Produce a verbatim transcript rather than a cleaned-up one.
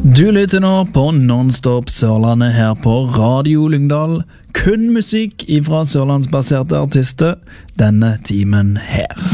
Du lytter nå på Non-Stop Sørlandet her på Radio Lyngdal. Kun musikk ifra sørlandsbaserte artister denne timen her.